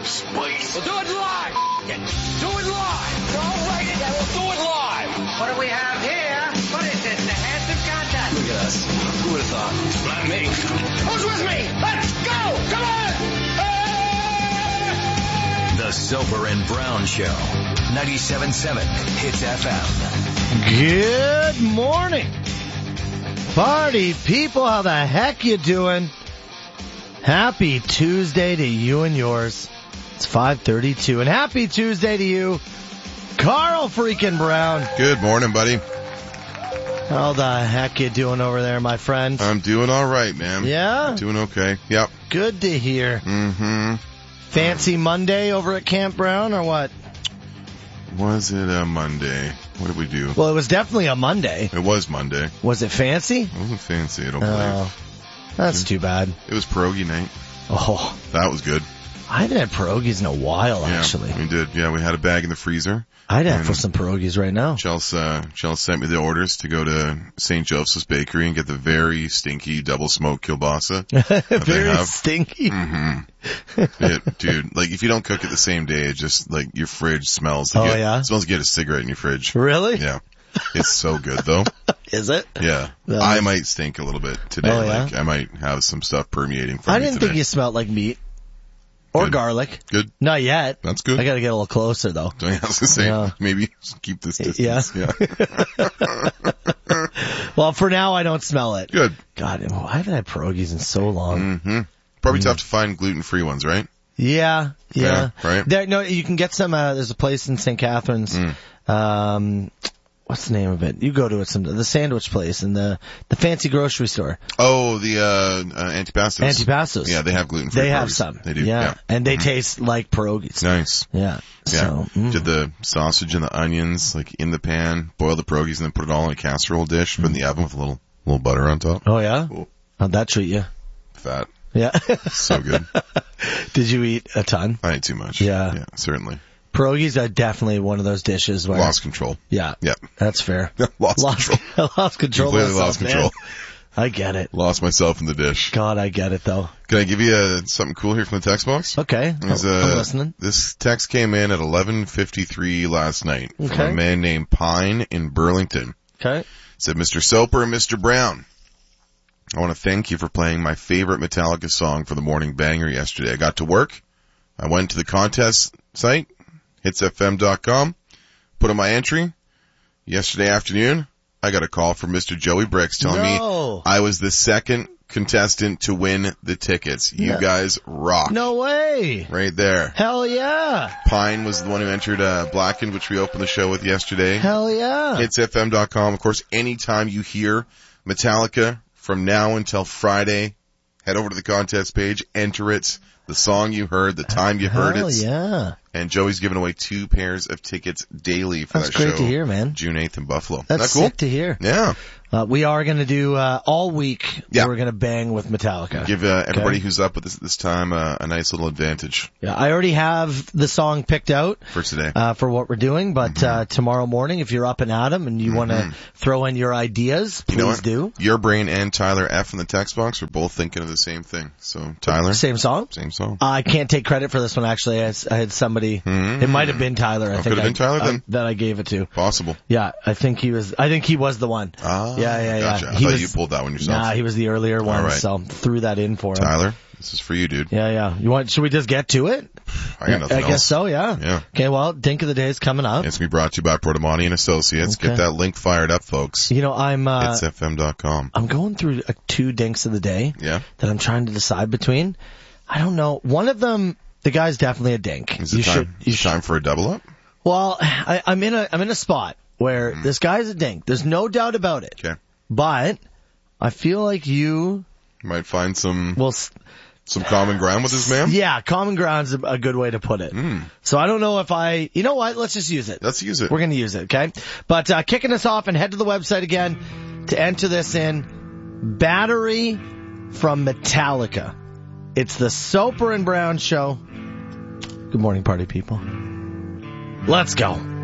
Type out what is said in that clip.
Spice. We'll do it live. Do it live. Don't write it and we'll do it live. What do we have here? What is this, the handsome contest? Look at us. Who would have thought? Not me. Who's with me? Let's go. Come on. The Soper and Brown Show. 97.7 Hits FM. Good morning, party people. How the heck you doing? Happy Tuesday to you and yours. It's 5:32, and happy Tuesday to you, Carl freaking Brown. Good morning, buddy. How the heck you doing over there, my friend? I'm doing all right, man. Yeah? Doing okay. Yep. Good to hear. Mm-hmm. Fancy Monday over at Camp Brown, or what? Was it a Monday? What did we do? Well, it was definitely a Monday. It was Monday. Was it fancy? It wasn't fancy, I don't Oh, believe. that's too bad. It was pierogi night. Oh, That was good. I haven't had pierogies in a while, Yeah, actually. we did. Yeah, we had a bag in the freezer. I'd have for some pierogies right now. Chelsea sent me the orders to go to St. Joseph's Bakery and get the very stinky double smoked kielbasa. Very have. stinky. Mm-hmm. Dude, like if you don't cook it the same day, it just like your fridge smells. Like it smells like you had a cigarette in your fridge. Really? Yeah. It's so good though. Is it? Yeah. I might stink a little bit today. Oh, yeah? Like I might have some stuff permeating from I me didn't today. think you smelled like meat. Or Good. garlic. Good. Not yet. That's good. I gotta get a little closer though. I was gonna say, Yeah. maybe keep this distance. Yeah. Yeah. Well, for now I don't smell it. Good. God, I haven't had pierogies in so long. Mm-hmm. Probably tough to find gluten-free ones, right? Yeah. Right. There, no, you can get some, there's a place in St. Catharines, what's the name of it? You go to it the sandwich place and the fancy grocery store. Oh, the antipastos. Antipastos. Yeah, they have gluten-free. They have pierogies. some. They do. Yeah. And they taste like pierogies. Nice. Yeah. Yeah. So, Did the sausage and the onions like in the pan, boil the pierogies, and then put it all in a casserole dish, put it in the oven with a little butter on top. Oh yeah? Cool. How'd that treat you? Fat. Yeah. So good. Did you eat a ton? I ate too much. Yeah. Yeah, certainly. Pierogies are definitely one of those dishes where... Lost control. Yeah. Yep. That's fair. Lost control. Lost control. Completely myself, lost control. man. I get it. Lost myself in the dish. God, I get it though. Can I give you something cool here from the text box? Okay. There's I'm listening. This text came in at 11:53 last night from Okay. a man named Pine in Burlington. Okay. It said, Mr. Soper and Mr. Brown, I want to thank you for playing my favorite Metallica song for the morning banger yesterday. I got to work. I went to the contest site, hitsfm.com, put in my entry. Yesterday afternoon, I got a call from Mr. Joey Bricks telling me I was the second contestant to win the tickets. You guys rock. No way. Right there. Hell yeah. Pine was the one who entered Blackened, which we opened the show with yesterday. Hell yeah. Hitsfm.com. Of course, anytime you hear Metallica from now until Friday, head over to the contest page, enter it, the song you heard, the time you heard Hell it. yeah. And Joey's giving away 2 pairs of tickets daily for That's that show. great to hear, man. June 8th in Buffalo. That's Isn't that cool? sick to hear. Yeah. We are going to do, all week, Yeah. we're going to bang with Metallica. Give everybody who's up with this at this time a nice little advantage Yeah, I already have the song picked out for today. for what we're doing, but tomorrow morning, if you're up and at 'em and you want to throw in your ideas, please You know what? do. Your brain and Tyler F in the text box are both thinking of the same thing. So, Tyler? Same song? Same song. I can't take credit for this one, actually. I had somebody, it might have been Tyler, I think. Could have been Tyler then? That I gave it to. Possible. Yeah, I think he was the one. Ah, Yeah. Gotcha. I He thought was- you pulled that one yourself. Nah, he was the earlier one, right. so threw that in for him. Tyler, this is for you, dude. Yeah. Should we just get to it? I got nothing I else. guess so, yeah. Yeah. Okay, well, Dink of the Day is coming up. It's going to be brought to you by Portamani and Associates. Okay. Get that link fired up, folks. You know, I'm Hitsfm.com. going through 2 Dinks of the Day Yeah. that I'm trying to decide between. I don't know. One of them, the guy's definitely a dink. Is it time for a double up? Well, I'm in a spot where this guy's a dink. There's no doubt about it. Okay. But I feel like you Might find some will. common ground with this man. Yeah, common ground's a good way to put it. So I don't know if you know what? Let's just use it. Let's use it. We're going to use it, okay? But kicking us off, and head to the website again to enter this in. Battery from Metallica. It's the Soper and Brown Show. Good morning, party people. Let's go.